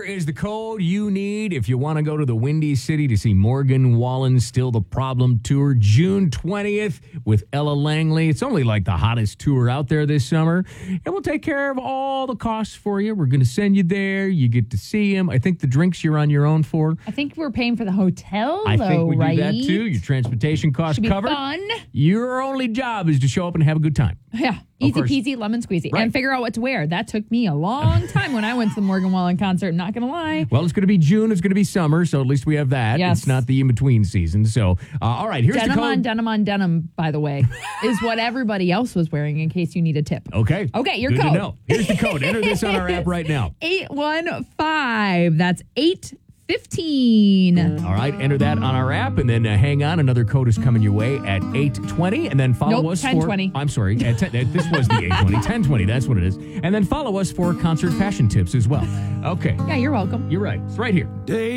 is the code you need if you want to go to the Windy City to see Morgan Wallen's Still the Problem tour, June 20th with Ella Langley. It's only like the hottest tour out there this summer, and we'll take care of all the costs for you. We're going to send you there. You get to see him. I think the drinks you're on your own for. I think we're paying for the hotel, I think we right? do that too. Your transportation costs Should be covered. fun. Your only job is to show up and have a good time. Yeah. Easy peasy, lemon squeezy. Right. And figure out what to wear. That took me a long time when I went to the Morgan Wallen concert. Not going to lie. Well, it's going to be June. It's going to be summer, so at least we have that. Yes. It's not the in-between season. So, all right, here's Denim the code. on denim, by the way, is what everybody else was wearing in case you need a tip. Okay. Okay, your Good code. to know. Here's the code. Enter this on our app right now. 815. That's 815. All right, enter that on our app, and then hang on. Another code is coming your way at 8:20, and then follow us 10:20. for... I'm sorry. This was the 8:20. 10:20, that's what it is. And then follow us for concert fashion tips as well. Okay. Yeah, you're welcome. You're right. It's right here.